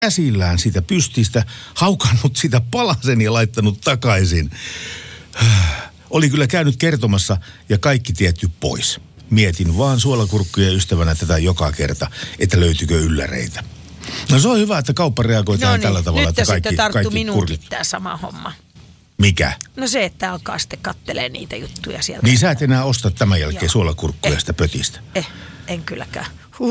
käsillään siitä pystistä, haukannut sitä palasen ja laittanut takaisin. Oli kyllä käynyt kertomassa ja kaikki tietty pois. Mietin vaan suolakurkkujen ystävänä tätä joka kerta, että löytyykö ylläreitä. No se on hyvä, että kauppa reagoi tällä tavalla, että kaikki kurkit. Nyt tarttu minuunkin tämä sama homma. Mikä? No se, että alkaa sitten kattelee niitä juttuja sieltä. Niin sä et enää osta tämän jälkeen suolakurkkuja sitä pötistä. En kylläkään.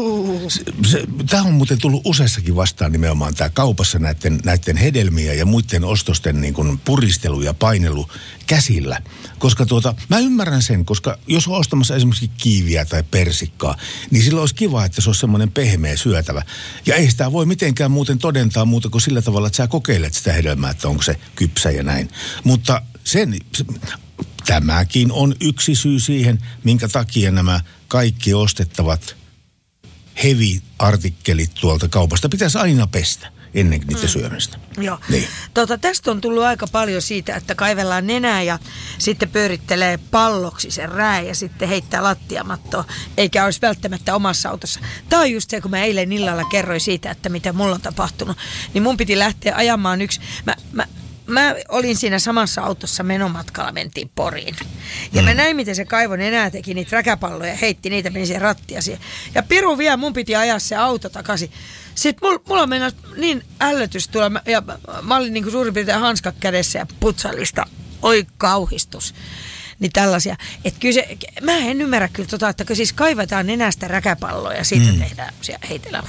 Tämä on muuten tullut useassakin vastaan nimenomaan tämä kaupassa näiden hedelmiä ja muiden ostosten niin kuin puristelu ja painelu käsillä. Koska mä ymmärrän sen, koska jos on ostamassa esimerkiksi kiiviä tai persikkaa, niin silloin olisi kiva, että se olisi semmoinen pehmeä syötävä. Ja ei sitä voi mitenkään muuten todentaa muuta kuin sillä tavalla, että sä kokeilet sitä hedelmää, että onko se kypsä ja näin. Mutta tämäkin on yksi syy siihen, minkä takia nämä kaikki ostettavat heavy-artikkelit tuolta kaupasta pitäisi aina pestä ennen niiden syömistä. Joo. Niin. Tästä on tullut aika paljon siitä, että kaivellaan nenää ja sitten pyörittelee palloksi sen rää ja sitten heittää lattiamattoa, eikä olisi välttämättä omassa autossa. Tämä on just se, kun mä eilen illalla kerroin siitä, että mitä mulla on tapahtunut, niin mun piti lähteä ajamaan yksi. Mä olin siinä samassa autossa menomatkalla, mentiin Poriin. Ja mä näin, miten se kaivon enää teki niitä räkäpalloja, heitti niitä, meni siihen rattia siihen. Ja piru vielä, mun piti ajaa se auto takaisin. Sitten mulla mennä niin ällötys tuolla, ja mä olin niin kuin suurin piirtein hanskat kädessä ja putsallista. Oi kauhistus. Niin tällaisia. Että kyllä se, mä en ymmärrä kyllä että siis kaivataan nenästä räkäpalloja ja siitä tehdään, heitellään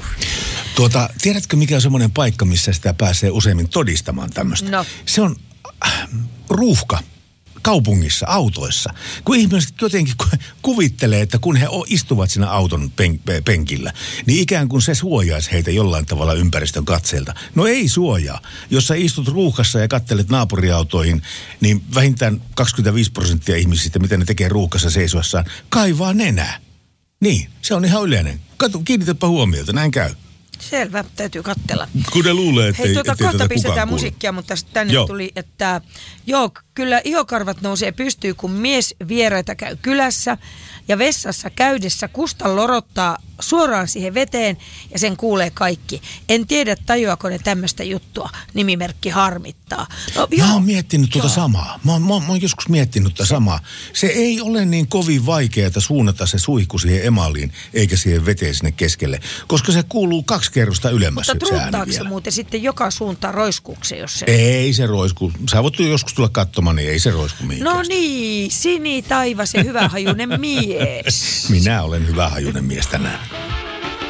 Tiedätkö mikä on semmoinen paikka, missä sitä pääsee useimmin todistamaan tämmöistä? No. Se on ruuhka kaupungissa, autoissa. Kun ihmiset jotenkin kuvittelee, että kun he istuvat siinä auton penkillä, niin ikään kuin se suojaisi heitä jollain tavalla ympäristön katseelta. No ei suojaa. Jos sä istut ruuhkassa ja kattelet naapuriautoihin, niin vähintään 25% ihmisistä, mitä ne tekee ruuhkassa seisoessaan, kaivaa nenää. Niin, se on ihan yleinen. Kiinnitäpä huomiota, näin käy. Selvä, täytyy katsella. Kun ne luulee, ettei kohta pistetään musiikkia, mutta tänne tuli, että kyllä ihokarvat nousee pystyy, kun mies vieraita käy kylässä ja vessassa käydessä kustan lorottaa suoraan siihen veteen ja sen kuulee kaikki. En tiedä, tajuako ne tämmöistä juttua. Nimimerkki harmittaa. Mä oon miettinyt samaa. Mä oon joskus miettinyt samaa. Se ei ole niin kovin vaikeaa suunnata se suihku siihen emaliin eikä siihen veteen sinne keskelle, koska se kuuluu 2 kerrosta ylemmäs. Mutta truuttaako se muuten sitten joka suuntaan roiskuuksi, jos se... Ei se roisku. Sä voit joskus tulla katsomaan, niin ei se roisku mihinkään. No niin, Sini taivas ja hyvähajuinen mies. Minä olen hyvähajuinen mies tänään.